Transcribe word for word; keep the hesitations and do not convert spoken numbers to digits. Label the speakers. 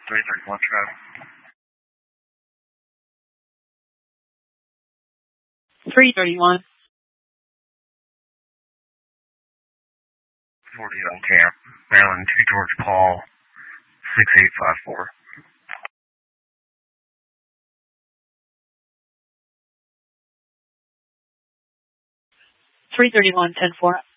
Speaker 1: three thirty-one traffic.
Speaker 2: three thirty-one.
Speaker 1: forty on camp. Maryland two George Paul, six eight five four.
Speaker 2: three thirty-one, ten four.